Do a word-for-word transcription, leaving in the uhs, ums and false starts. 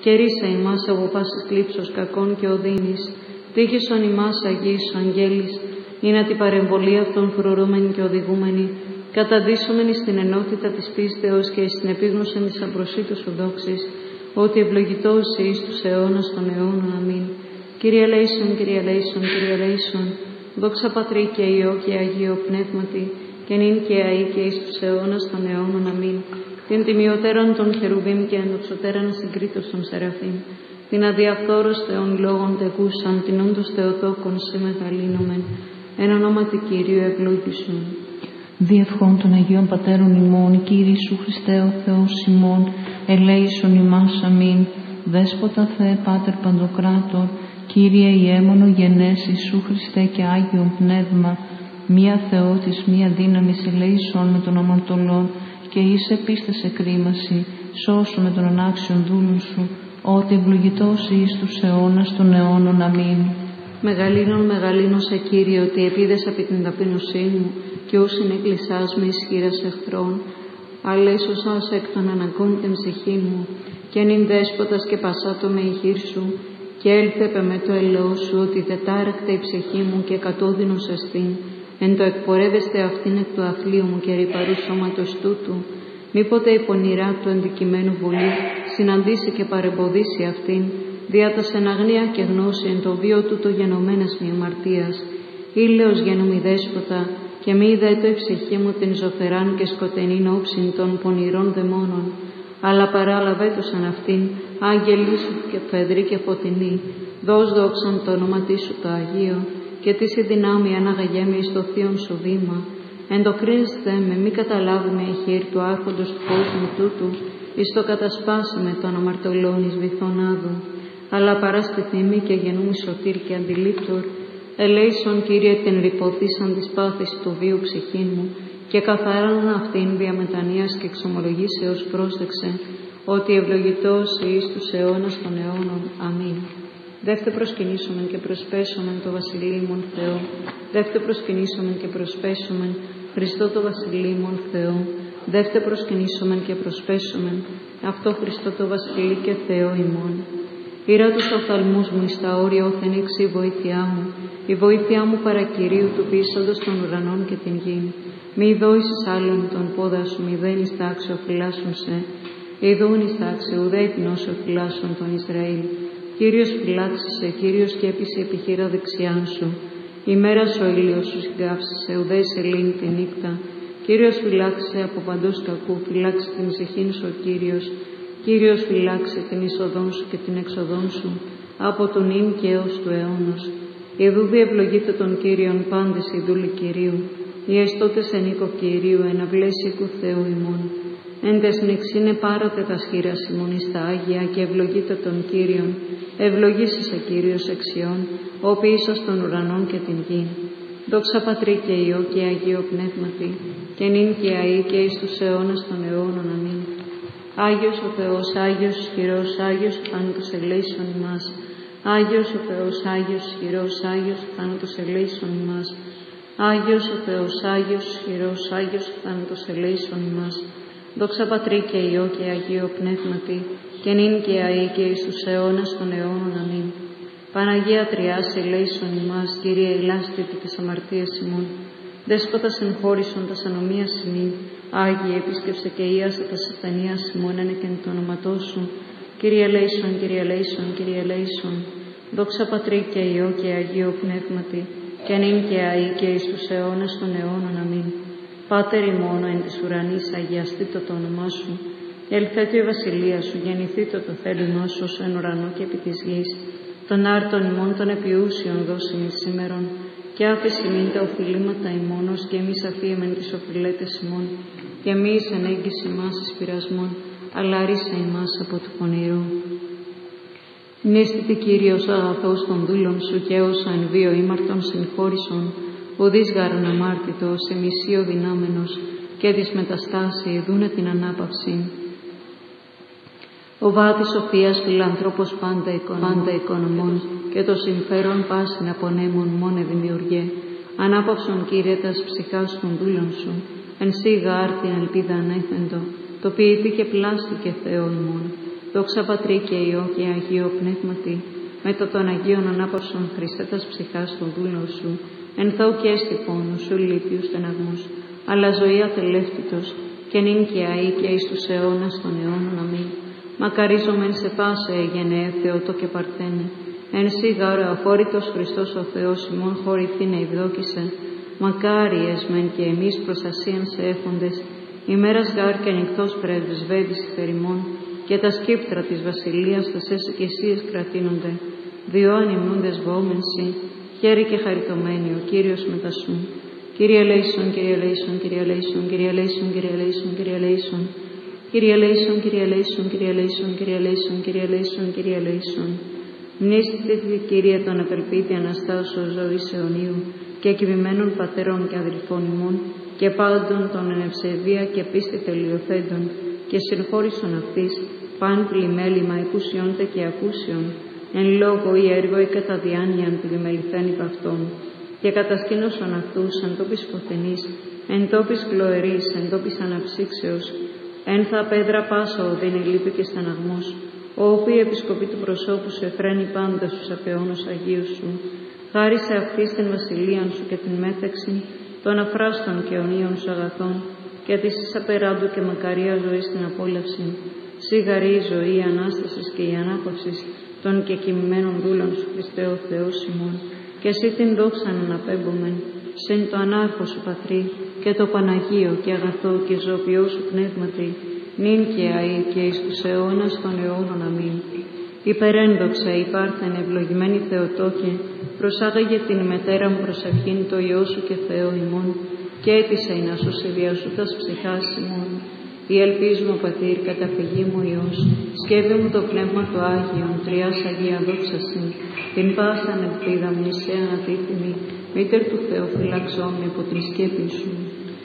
και ρίσε ημάς από πάσης κλήψος κακών και οδύνης. Τύχησον ημάς Αγίης Αγγέλης, ή να την παρεμβολή αυτών φρουρούμενη και οδηγούμενη, καταδύσσομενη στην ενότητα της πίστεως και στην επίγνωση της απροσίτου σου δόξης, ότι ευλογητός εις τους αιώνας των αιώνων. Αμήν. Κύριε ελέησον, Κύριε ελέησον, Κύριε ελέησον. Δόξα Πατρί και Υιό και Αγίο Πνεύματι, και νυν και αεί και εις τους αιώνας των αιώνων. Αμήν. Την τιμιωτέραν των χερουβίμ και ενδοξωτέραν συγκρίτως των Σεραφείμ, την αδιαφθόρος Θεών λόγων τεκούσαν, την όντως Θεοτόκον σε μεγαλύνομεν, εν ονόματι Κυρίου ευλογήσουν. Διευχών των Αγίων Πατέρων ημών, Κύριε Ιησού Χριστέ ο Θεός ημών, ελέησον ημάς. Αμήν. Δέσποτα Θεέ Πάτερ Παντοκράτορ, Κύριε Ιέμονο γενές Ιησού Χριστέ και Άγιον Πνεύμα, μία Θεότης, μία δύναμης, ελέησον με τον αμαρτωλόν και είσαι πίστες εκρήμαση, σώσου με τον ανάξιον δούλων σου, ότι ευλογητός εις τους αιώνας των αιώνων. Αμήν. Μεγαλύνων, μεγαλύνων σε Κύριε, ότι επίδες από την ταπείνωσή μου και όσοι είναι κλεισάς με ισχύρας εχθρών, αλλά έσωσας εκ των αναγκών την ψυχή μου, και νυν δέσποτας και πασάτο με η χείρ σου, και έλθεπε με το ελαιό σου, ότι δετάρακτε η ψυχή μου και κατώδυνος εστίν, εν το εκπορεύεστε αυτήν εκ του αθλίου μου και ρηπαρού σώματος τούτου, μήποτε η πονηρά του αντικειμένου βολή συναντήσει και παρεμποδίσει αυτήν, διά τα σεναγνία και γνώση εν το βίο τούτο γενομένας μη αμαρτίας, ήλαιος γενομη δέσποτα, και μη ιδέτω η ψυχή μου την ζωφεράν και σκοτεινήν όψιν των πονηρών δαιμόνων, αλλά παράλαβέτωσαν αυτήν, άγγελοι σου και φεδροί και φωτεινοί, δώσ' δόξαν το όνομα σου το Αγίο, και τι η δυνάμει αναγαγέμει εις το θείον σου βήμα. Εντοκρίνεστε με μη καταλάβουμε η χείρ του άρχοντος του κόσμου τούτου, εις το κατασπάσιμε των αμαρτωλών εις βυθών άδου, αλλά παραστηθήμη και γενούμη σωτήρ και αντιλήπτορ, ελέησον Κύριε την ρηποθήσαν της πάθης του βίου ψυχήν μου, και καθαράν αυτήν δια μετανοίας και εξομολογήσεως πρόσδεξε, ότι ευλογητός εις τους αιώνας των αιώνων. Αμήν. Δεύτε προσκυνήσομεν και προσπέσομεν το βασιλείμον Θεό. Δεύτε προσκυνήσομεν και προσπέσομεν Χριστό το βασιλείμον Θεό. Δεύτε προσκυνήσομεν και προσπέσομεν αυτό Χριστό το βασιλεί και Θεό ημών. Ήρα τους οφθαλμούς μου εις τα όρια όθεν εξή η βοήθειά μου. Η βοήθειά μου παρακυρίου του πείσαντος των ουρανών και την γη. Μη δόησες άλλον τον πόδα σου, μη δεν εις τάξη οφυλάσσουν σε. Ιδούν εις τάξη ουδέ την όσο οφυλάσσουν τον Ισραήλ. Κύριος φυλάξησε, Κύριος σκέπησε επιχείρα δεξιάν σου. Η μέρα ο ήλιος σου συγκάψησε, ουδέ σε λύνει τη νύχτα. Κύριος φυλάξησε από παντός κακού, φυλάξει την ψυχήν σου ο Κύριος. Κύριος φυλάξει την εισοδόν σου και την εξοδόν σου, από τον ίν και έως του αιώνος. Ιδού διευλογείται των Κύριων πάντες οι δούλοι Κυρίου, οι αιστώτες εν οίκο Κυρίου, εν αυλές οίκου Θεού ημών. Εν τες νυξίνε πάρατε τα σχήρας ημών εις τα Άγια και ευλογείτε των Κύριων. Ευλογήσεσαι Κύριος εξιών, ο ποιήσας των ουρανών και την γη. Δόξα Πατρί και Υιό και Αγίο Πνεύματι, και νυν και αεί και εις τους αιώνας των αιώνων. Αμήν. Άγιος ο Θεός, Άγιος ισχυρός, Άγιος ο θάνατος ελέησον ημάς. Άγιος ο Θεός, Άγιος ισχυρός, Άγιος ο θάνατος ελέησον ημάς. Άγιος ο Θεός, Άγιος ισχυρός, Άγιος ο θάνατος ελέησον ημάς. Δόξα Πατρί και Υιό και Αγίο Πνεύματι, και νυν και αεί και εις τους αιώνας των αιώνων. Αμήν. Παναγία Τριάς ελέησον ημάς, Κύριε ηλάστητη της αμαρτίας ημών. Δέσποτα συγχώρησον τας ανομίας ημίν, Άγιε επίσκεψε και ίασε τας ασθενείας ημών ένεκεν το όνοματό σου. Κύριε ελέησον, Κύριε ελέησον, Κύριε ελέησον. Δόξα Πατρί και Υιό και Αγίο Πνεύματι, και νυν και αεί και εις τους αιώνας των αιώνων. Αμήν. Πάτερ ημών εν της ουρανής, αγιαστήτω το όνομά σου. Ελθέτω η βασιλεία σου, γεννηθήτω το θέλημά σου ως εν ουρανό και επί της γης. Των άρτων ημών των επιούσιων δώσει μη σήμερον, και άφεση μην τα οφειλήματα ημών, ως και εμείς αφίεμεν τις οφειλέτες ημών, και μη εις ενέγγιση ημάς εις πειρασμών, αλλά ρίσε ημάς από του πονηρού. Νίστητη Κύριος αγαθός των δούλων σου, και όσα εν βίο ήμαρτον συγχώρησον, ουδείς γάρον αμάρτητο, σε μισείο δυνάμενος, και της μεταστάση ειδούνε την ανάπαυση. Ο βάτης σοφίας φιλανθρώπος πάντα, πάντα οικονομών, και το συμφέρον πάσιν απονέμων μόνε δημιουργέ. Ανάπαυσον Κύριε τας ψυχάς των δούλων σου, εν σίγα άρτην ελπίδα ανέφεντο, το ποιητή και πλάστη και Θεό ημών. Δόξα Πατρί και Υιό και Αγίο Πνεύματι, με το των Αγίων ανάπαυσων Χριστέ τας ψυχάς των δούλων σου, εν θώ και έστι πόνους σου λύπιους στεναγμούς, αλλά ζωή ατελεύτητος, και νυν και αεί και εις τους αιώνας των αιώνων. Αμήν. Μακαρίζομεν σε πάσε εγενναίε Θεότο και Παρθένε, εν σίγαρα αφόρητος Χριστός ο Θεός ημών χωρηθήνε ευδόκησε, μακάριες μεν και εμείς προστασίαν σε έχοντες, ημέρας γάρ και ανοιχτός πρεσβεύεις υπερημών, και τα σκύπτρα της βασιλείας τας εσικεσίες κρατείνονται, διό ανυμνούντες βόμενσι, χέρι και χαριτωμένοι ο Κύριος μετά σου. Κύριε Λέησον, Κύριε Λέησον, Κύριε Λέησον, Κύριε Λέησον, Κύριε Λέησον, Κύριε Λέησον, Κύριε Λέησον, Κύριε Λέησον, Κύριε Λέησον, Κύριε Λέησον, Κύριε Λέησον, Κύριε Λέησον. Μνήστε τη Κύριε τον απελπίτη Αναστάσεως ζωής αιωνίου και εκοιμημένων πατέρων και αδελφών ημών και πάντων των εν ευσεβία και πίστη τελειοθέντων και συγχώρησον αυτής παν πλημέλημα εκουσιόντε και ακούσιον εν λόγω ή έργο ή κατά διάνοιαν πλημεληθέν υπ' αυτών και κατασκήνωσον αυτούς εν τόπις φωτεινής, εν τόπις κλοερής, εν τόπις αναψύξεως, εν θα πέδρα πάσα οδύνη λύπη και στεναγμός, ο οποίοι επισκοπή του προσώπου σου εφραίνει πάντα στους απαιώνους Αγίους σου, χάρισε αυτής την βασιλείαν σου και την μέταξη των αφράστων και αιωνίων σου αγαθών και της εις απεράντου και μακαρία ζωής στην απόλαυση, σιγαρή η ζωή, η Ανάστασης και η Ανάπαυσης των και κοιμημένων δούλων σου Χριστέ ο Θεός ημών, και εσύ την δόξαν αναπέμπομεν, συν το ανάρχο σου Πατρί και το Παναγίο και αγαθό και ζωοποιό σου Πνεύματι, νυν και αεί και εις τους αιώνας των αιώνων. Αμήν. Υπερένδοξα υπάρχεν ευλογημένη Θεοτόκε, προσάγαγε την μετέρα μου προσευχήν το Υιό σου και Θεό ημών, και έτησε να σου σε διασούτας ψυχάς ημών. Η ελπίζ μου Πατήρ, καταφυγή μου Υιός, σκεύη μου το Πνεύμα του Άγιον, τριάς Αγία δόξα συν, την πάσαν ελπίδα μνησέα αντίθυμη, μήτερ του Θεού φυλαξόμη από την σκέπη σου.